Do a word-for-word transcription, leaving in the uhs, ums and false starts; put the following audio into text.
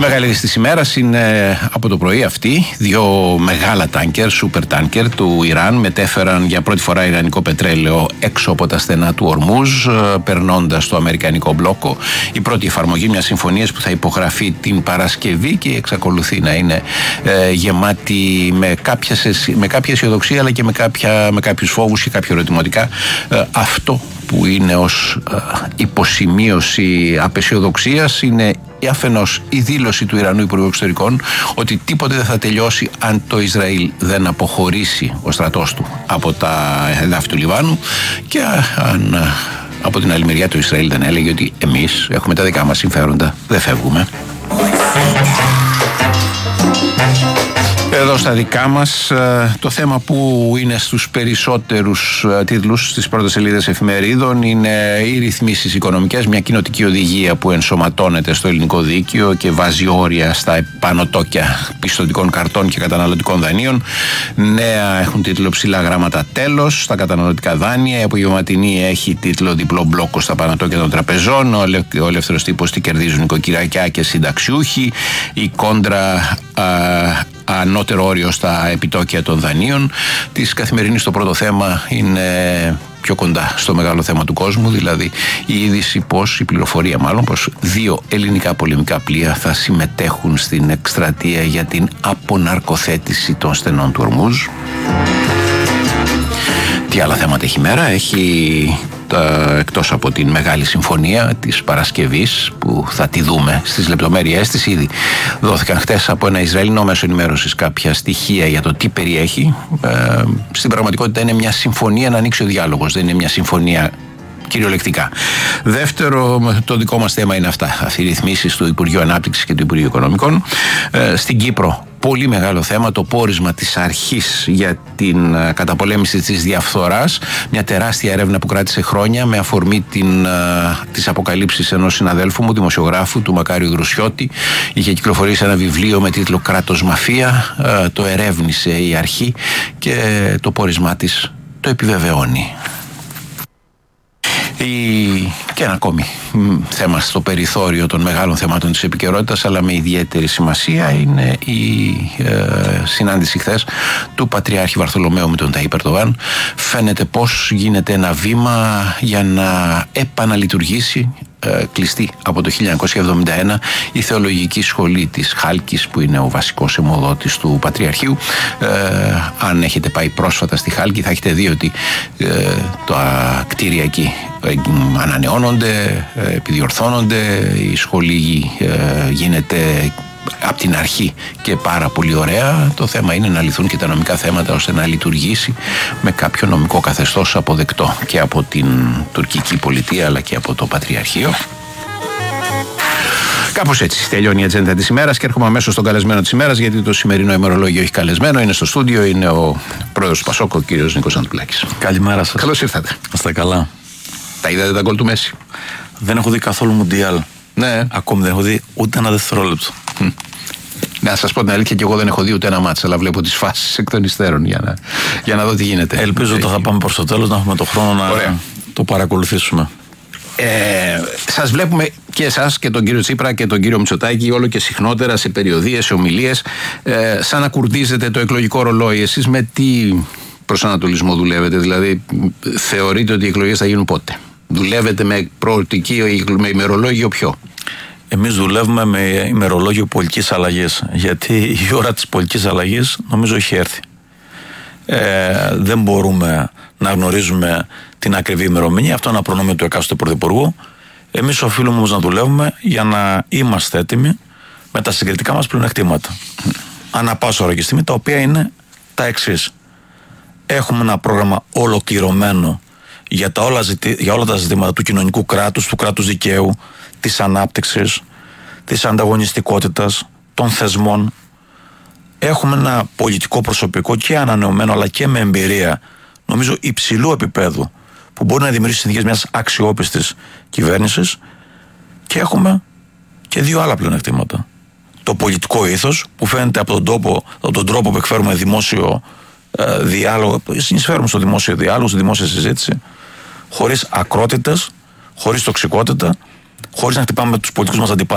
μεγάλη είδηση της ημέρας είναι από το πρωί αυτή. Δύο μεγάλα τάνκερ, σούπερ τάνκερ του Ιράν μετέφεραν για πρώτη φορά ιρανικό πετρέλαιο έξω από τα στενά του Ορμούζ, περνώντας το αμερικανικό μπλόκο. Η πρώτη εφαρμογή μιας συμφωνίας που θα υπογραφεί την Παρασκευή και εξακολουθεί να είναι ε, γεμάτη με κάποια, με κάποια αισιοδοξία, αλλά και με, κάποια, με κάποιους φόβους και κάποια ερωτηματικά. Ε, αυτό που είναι ως ε, υποσημείωση απεσιοδοξίας είναι η αφενός η δήλωση του Ιρανού Υπουργού Εξωτερικών ότι τίποτε δεν θα τελειώσει αν το Ισραήλ δεν αποχωρήσει ο στρατός του από τα εδάφη του Λιβάνου, και αν από την άλλη μεριά το Ισραήλ δεν έλεγε ότι εμείς έχουμε τα δικά μας συμφέροντα, δεν φεύγουμε. Εδώ στα δικά μας, το θέμα που είναι στους περισσότερους τίτλους στις πρώτες σελίδες εφημερίδων είναι οι ρυθμίσεις οικονομικές, μια κοινοτική οδηγία που ενσωματώνεται στο ελληνικό δίκαιο και βάζει όρια στα επανωτόκια πιστωτικών καρτών και καταναλωτικών δανείων. Νέα έχουν τίτλο ψηλά γράμματα τέλος στα καταναλωτικά δάνεια. Η απογευματινή έχει τίτλο διπλό μπλόκο στα πανωτόκια των τραπεζών. Ο, ελε, ο ελεύθερος τύπος τι κερδίζουν νοικοκυριακιά και συνταξιούχοι. Η κόντρα α, ανώτερο όριο στα επιτόκια των δανείων. Της καθημερινής το πρώτο θέμα είναι πιο κοντά στο μεγάλο θέμα του κόσμου, δηλαδή η είδηση πως, η πληροφορία μάλλον, πως δύο ελληνικά πολεμικά πλοία θα συμμετέχουν στην εκστρατεία για την αποναρκοθέτηση των στενών του Ορμούζ. Τι άλλα θέματα έχει η μέρα? Έχει τα, εκτός από την μεγάλη συμφωνία της Παρασκευής που θα τη δούμε στις λεπτομέρειές της, ήδη δόθηκαν χτες από ένα Ισραηλινό μέσο ενημέρωσης κάποια στοιχεία για το τι περιέχει. Ε, στην πραγματικότητα είναι μια συμφωνία να ανοίξει ο διάλογος, δεν είναι μια συμφωνία κυριολεκτικά. Δεύτερο, το δικό μας θέμα είναι αυτά, αυτοί οι ρυθμίσεις του Υπουργείου Ανάπτυξης και του Υπουργείου Οικονομικών. Ε, στην Κύπρο, πολύ μεγάλο θέμα, το πόρισμα της αρχής για την καταπολέμηση της διαφθοράς. Μια τεράστια έρευνα που κράτησε χρόνια με αφορμή την, τις αποκαλύψεις ενός συναδέλφου μου, δημοσιογράφου, του Μακάριου Δρουσιώτη. Είχε κυκλοφορήσει ένα βιβλίο με τίτλο «Κράτος Μαφία». Ε, το ερεύνησε η αρχή και το πόρισμά της το επιβεβαιώνει. Η... Και ένα ακόμη θέμα στο περιθώριο των μεγάλων θεμάτων της επικαιρότητας, αλλά με ιδιαίτερη σημασία, είναι η ε, συνάντηση χθες του Πατριάρχη Βαρθολομαίου με τον Ταΐπ Ερντογάν. Φαίνεται πως γίνεται ένα βήμα για να επαναλειτουργήσει ε, κλειστή από το χίλια εννιακόσια εβδομήντα ένα η θεολογική σχολή της Χάλκης, που είναι ο βασικός αιμοδότης του Πατριαρχείου. Ε, αν έχετε πάει πρόσφατα στη Χάλκη θα έχετε δει ότι ε, τα κτίρια εκεί ανανεώνονται, επιδιορθώνονται, η σχολή ε, γίνεται από την αρχή και πάρα πολύ ωραία. Το θέμα είναι να λυθούν και τα νομικά θέματα ώστε να λειτουργήσει με κάποιο νομικό καθεστώς αποδεκτό και από την τουρκική πολιτεία αλλά και από το Πατριαρχείο. Κάπως έτσι τελειώνει η ατζέντα της ημέρας και έρχομαι αμέσως στον καλεσμένο της ημέρας, γιατί το σημερινό ημερολόγιο έχει καλεσμένο. Είναι στο στούντιο, είναι ο πρόεδρος του Πασόκ, ο κύριος Νίκος Ανδρουλάκης. Καλημέρα σας. Καλώς ήρθατε. Είστε καλά? Τα είδατε τα γκολ του Μέση? Δεν έχω δει καθόλου Μουντιάλ. Ναι. Ακόμη δεν έχω δει ούτε ένα δευτερόλεπτο. Hm. Να σας πω την αλήθεια, και εγώ δεν έχω δει ούτε ένα μάτς, αλλά βλέπω τις φάσεις εκ των υστέρων για να, για να δω τι γίνεται. Ελπίζω ότι θα πάμε προς το τέλος να έχουμε το χρόνο να Ωραία. το παρακολουθήσουμε. Ε, σας βλέπουμε και εσάς και τον κύριο Τσίπρα και τον κύριο Μητσοτάκη όλο και συχνότερα σε περιοδίες, σε ομιλίες, ε, σαν να κουρδίζετε το εκλογικό ρολόι. Εσείς με τι προσανατολισμό δουλεύετε? Δηλαδή θεωρείτε ότι οι εκλογές θα γίνουν πότε? Δουλεύετε με προοπτική, με ημερολόγιο ποιο? Εμείς δουλεύουμε με ημερολόγιο πολιτικής αλλαγής, γιατί η ώρα της πολιτικής αλλαγής νομίζω έχει έρθει. Ε, δεν μπορούμε να γνωρίζουμε την ακριβή ημερομηνία, αυτό είναι ένα προνόμιο του εκάστοτε πρωθυπουργού. Εμείς οφείλουμε όμως να δουλεύουμε για να είμαστε έτοιμοι με τα συγκριτικά μας πλεονεκτήματα. Ανά πάσα ώρα και στιγμή, τα οποία είναι τα εξής. Έχουμε ένα πρόγραμμα ολοκληρωμένο για, τα όλα, ζητη... για όλα τα ζητήματα του κοινωνικού κράτους, του κράτους δικαίου, της ανάπτυξης, της ανταγωνιστικότητας, των θεσμών. Έχουμε ένα πολιτικό προσωπικό και ανανεωμένο αλλά και με εμπειρία, νομίζω υψηλού επίπεδου, που μπορεί να δημιουργήσει συνθήκες μιας αξιόπιστης κυβέρνησης, και έχουμε και δύο άλλα πλεονεκτήματα. Το πολιτικό ήθος, που φαίνεται από τον, τόπο, από τον τρόπο που εκφέρουμε δημόσιο ε, διάλογο, συνεισφέρουμε στο δημόσιο διάλογο, στη δημόσια συζήτηση, χωρίς ακρότητες, χωρίς τοξικότητα, χωρίς να χτυπάμε τους πολιτικούς μας αντιπάλους